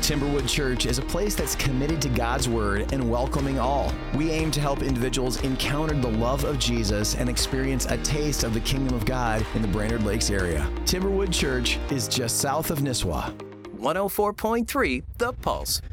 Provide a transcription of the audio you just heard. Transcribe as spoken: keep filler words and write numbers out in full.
Timberwood Church is a place that's committed to God's Word and welcoming all. We aim to help individuals encounter the love of Jesus and experience a taste of the kingdom of God in the Brainerd Lakes area. Timberwood Church is just south of Nisswa. one oh four point three The Pulse.